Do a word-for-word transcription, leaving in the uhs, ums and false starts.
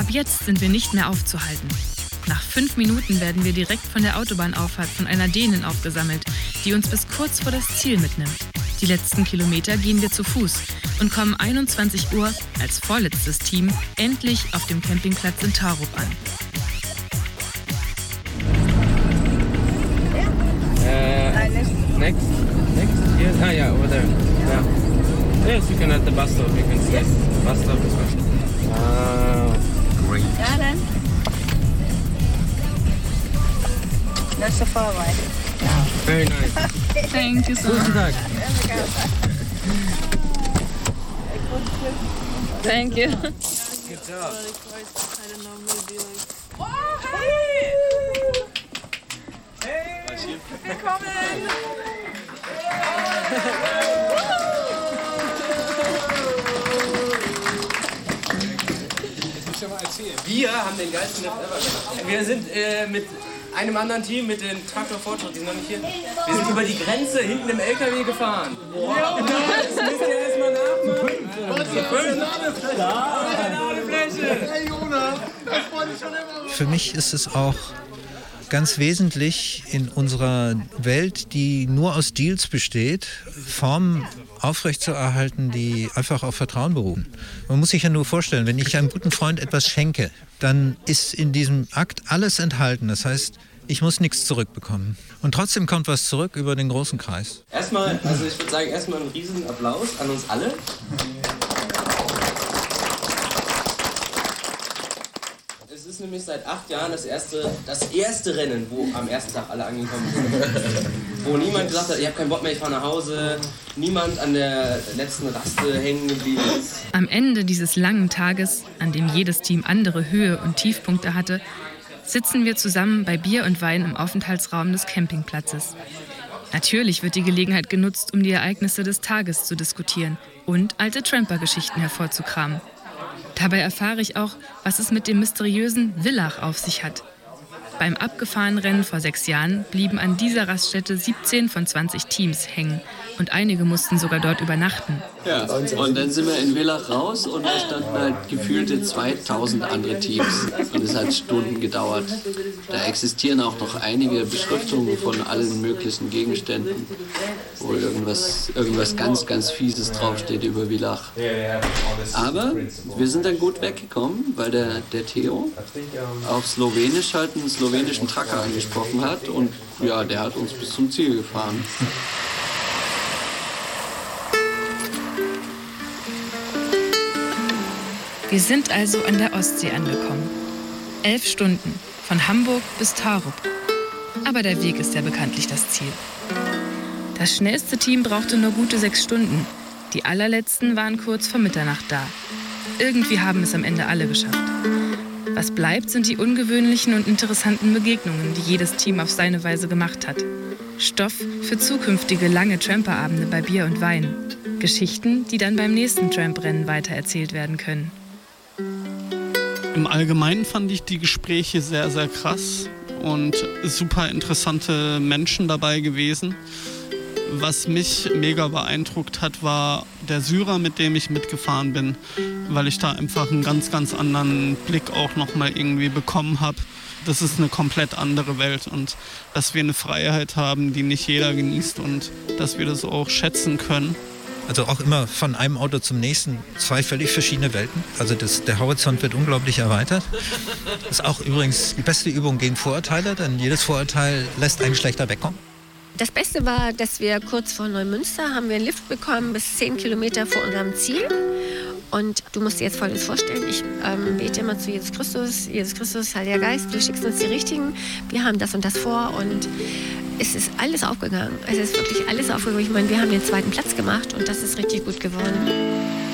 jetzt sind wir nicht mehr aufzuhalten. Nach fünf Minuten werden wir direkt von der Autobahnauffahrt von einer Dänin aufgesammelt, die uns bis kurz vor das Ziel mitnimmt. Die letzten Kilometer gehen wir zu Fuß und kommen einundzwanzig Uhr als vorletztes Team endlich auf dem Campingplatz in Tarup an. Uh, next, next, yes, ah yeah, over there. Yeah. Yes, you can at the bus stop. You can see the bus stop as well. Ah, great. Ja, dann. Not so far away. Very nice. Thank you so much. Guten Tag. Thank you. Good job. Wir haben den geilsten Lift ever gemacht. Wir sind äh, mit einem anderen Team, mit dem Traktor Fortschritt, die sind noch nicht hier. Wir sind über die Grenze hinten im L K W gefahren. Wow. Das müsst ihr erstmal nachmachen. Hey Jonas, das wollte ich schon immer. Für mich ist es auch ganz wesentlich in unserer Welt, die nur aus Deals besteht, Formen aufrechtzuerhalten, die einfach auf Vertrauen beruhen. Man muss sich ja nur vorstellen, wenn ich einem guten Freund etwas schenke, dann ist in diesem Akt alles enthalten. Das heißt, ich muss nichts zurückbekommen. Und trotzdem kommt was zurück über den großen Kreis. Erstmal, also ich würde sagen, erstmal einen riesen Applaus an uns alle. Es ist nämlich seit acht Jahren das erste, das erste Rennen, wo am ersten Tag alle angekommen sind. Wo niemand gesagt hat, ich habe keinen Bock mehr, ich fahre nach Hause. Niemand an der letzten Raste hängen geblieben ist. Am Ende dieses langen Tages, an dem jedes Team andere Höhe- und Tiefpunkte hatte, sitzen wir zusammen bei Bier und Wein im Aufenthaltsraum des Campingplatzes. Natürlich wird die Gelegenheit genutzt, um die Ereignisse des Tages zu diskutieren und alte Tramper-Geschichten hervorzukramen. Dabei erfahre ich auch, was es mit dem mysteriösen Villach auf sich hat. Beim abgefahrenen Rennen vor sechs Jahren blieben an dieser Raststätte siebzehn von zwanzig Teams hängen und einige mussten sogar dort übernachten. Ja, und dann sind wir in Villach raus und da standen halt gefühlte zweitausend andere Teams und es hat Stunden gedauert. Da existieren auch noch einige Beschriftungen von allen möglichen Gegenständen, wo irgendwas, irgendwas ganz, ganz Fieses draufsteht über Villach. Aber wir sind dann gut weggekommen, weil der, der Theo auf Slowenisch halt einen slowenischen Trucker angesprochen hat und ja, der hat uns bis zum Ziel gefahren. Wir sind also an der Ostsee angekommen. Elf Stunden, von Hamburg bis Tarup. Aber der Weg ist ja bekanntlich das Ziel. Das schnellste Team brauchte nur gute sechs Stunden. Die allerletzten waren kurz vor Mitternacht da. Irgendwie haben es am Ende alle geschafft. Was bleibt, sind die ungewöhnlichen und interessanten Begegnungen, die jedes Team auf seine Weise gemacht hat. Stoff für zukünftige lange Tramperabende bei Bier und Wein. Geschichten, die dann beim nächsten Tramprennen weitererzählt werden können. Im Allgemeinen fand ich die Gespräche sehr, sehr krass und super interessante Menschen dabei gewesen. Was mich mega beeindruckt hat, war der Syrer, mit dem ich mitgefahren bin, weil ich da einfach einen ganz, ganz anderen Blick auch nochmal irgendwie bekommen habe. Das ist eine komplett andere Welt und dass wir eine Freiheit haben, die nicht jeder genießt und dass wir das auch schätzen können. Also auch immer von einem Auto zum nächsten, zwei völlig verschiedene Welten. Also das, der Horizont wird unglaublich erweitert. Das ist auch übrigens die beste Übung gegen Vorurteile, denn jedes Vorurteil lässt einen schlechter wegkommen. Das Beste war, dass wir kurz vor Neumünster haben wir einen Lift bekommen bis zehn Kilometer vor unserem Ziel. Und du musst dir jetzt Folgendes vorstellen, ich ähm, bete immer zu Jesus Christus, Jesus Christus, Heiliger Geist, du schickst uns die Richtigen, wir haben das und das vor und es ist alles aufgegangen. Es ist wirklich alles aufgegangen. Ich meine, wir haben den zweiten Platz gemacht und das ist richtig gut geworden.